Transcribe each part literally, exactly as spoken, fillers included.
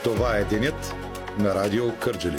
Това е денят на Радио Кърджали.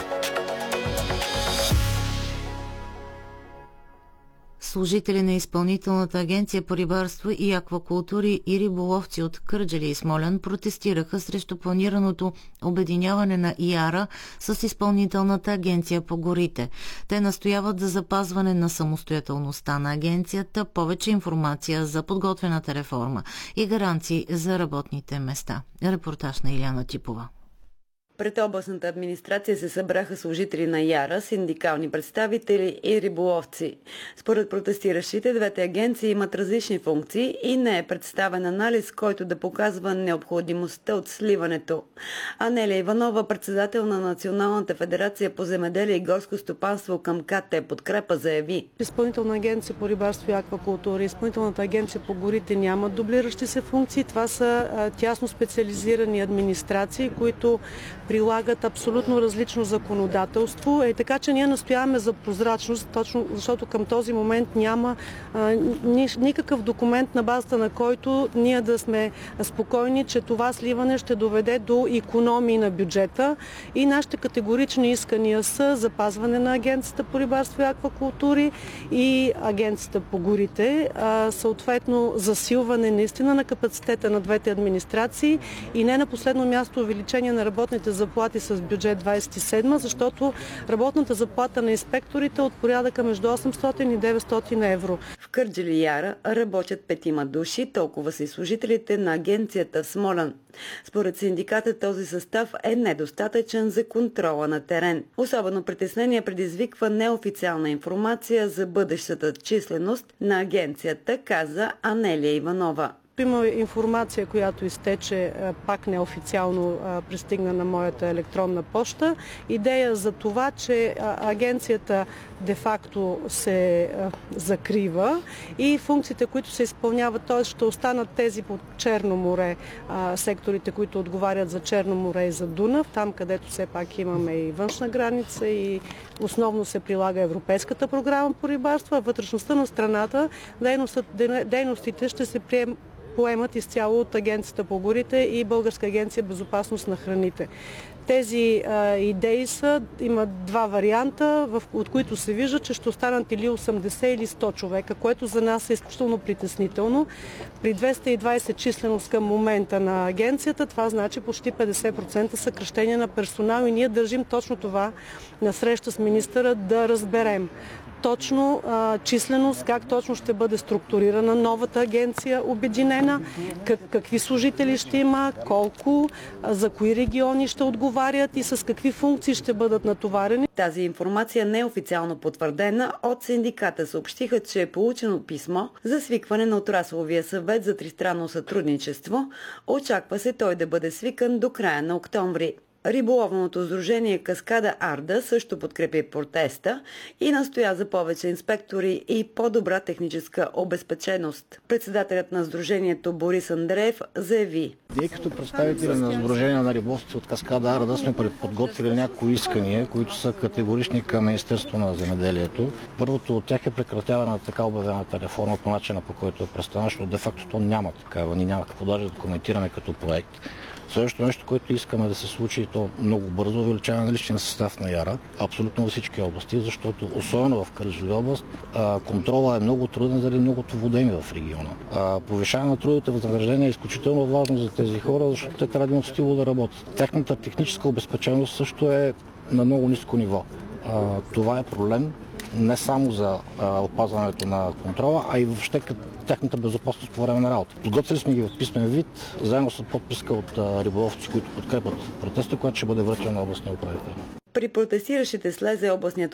Служители на Изпълнителната агенция по рибарство и аквакултури и риболовци от Кърджали и Смолян протестираха срещу планираното обединяване на ИАРА с Изпълнителната агенция по горите. Те настояват за запазване на самостоятелността на агенцията, повече информация за подготвената реформа и гаранции за работните места. Репортаж на Иляна Типова. Пред областната администрация се събраха служители на ИАРА, синдикални представители и риболовци. Според протестиращите, двете агенции имат различни функции и не е представен анализ, който да показва необходимостта от сливането. Анелия Иванова, председател на Националната федерация по земеделие и горско стопанство към КТ Подкрепа, заяви: Изпълнителна агенция по рибарство и аквакултура и Изпълнителната агенция по горите нямат дублиращи се функции. Това са а, тясно специализирани администрации, които прилагат абсолютно различно законодателство. Е, така че ние настояваме за прозрачност, точно защото към този момент няма а, ни, никакъв документ, на базата на който ние да сме спокойни, че това сливане ще доведе до икономии на бюджета. И нашите категорични искания са запазване на Агенцията по рибарство и аквакултури и Агенцията по горите, а, съответно засилване наистина на капацитета на двете администрации и не на последно място увеличение на работните заплати с бюджет двадесет и седма, защото работната заплата на инспекторите е от порядъка между осемстотин и деветстотин евро. В Кърджали и ИАРА работят петима души, толкова са и служителите на агенцията в Смолян. Според синдиката този състав е недостатъчен за контрола на терен. Особено притеснение предизвиква неофициална информация за бъдещата численост на агенцията, каза Анелия Иванова. Има информация, която изтече пак неофициално пристигна на моята електронна поща. Идея за това, че агенцията де-факто се закрива и функциите, които се изпълняват, т.е. ще останат тези по Черно море, секторите, които отговарят за Черно море и за Дунав, там където все пак имаме и външна граница и основно се прилага Европейската програма по рибарство, а вътрешността на страната, дейностите ще се приемат поемат изцяло от Агенцията по горите и Българска агенция безопасност на храните. Тези а, идеи са, има два варианта, в, от които се вижда, че ще останат или осемдесет или сто човека, което за нас е изключително притеснително. При двеста и двадесет численост към момента на агенцията, това значи почти петдесет процента съкращение на персонал и ние държим точно това на среща с министъра да разберем. Точно а, численост, как точно ще бъде структурирана новата агенция обединена, как, какви служители ще има, колко, а, за кои региони ще отговарят и с какви функции ще бъдат натоварени. Тази информация не е официално потвърдена. От синдиката съобщиха, че е получено писмо за свикване на отрасловия съвет за тристранно сътрудничество. Очаква се той да бъде свикан до края на октомври. Риболовното сдружение Каскада Арда също подкрепи протеста и настоя за повече инспектори и по-добра техническа обезпеченост. Председателят на сдружението Борис Андреев заяви: Ние като представители на сдружение на риболовците от Каскада Арда сме подготвили някои искания, които са категорични към Министерството на земеделието. Първото от тях е прекратяване на така обявената реформа по начина, по който е представена, защото де-факто то няма такава. Ние няма какво даже да коментираме като проект. Следващото нещо, което искаме да се случи, и то много бързо, увеличаване на личния състав на ИАРА, абсолютно във всички области, защото особено в Кърджали област контрола е много труден заради многото водеми в региона. Повишаване на трудовите възнаграждения е изключително важно за тези хора, защото те трябва да имат стимул да работят. Тяхната техническа обезпеченост също е на много ниско ниво. Това е проблем не само за а, опазването на контрола, а и въобще тяхната безопасност по време на работа. Подготвили сме ги в писмен вид, заедно с подписка от а, риболовци, които подкрепят протеста, която ще бъде връчена на областния управител. При протестиращите слезе областният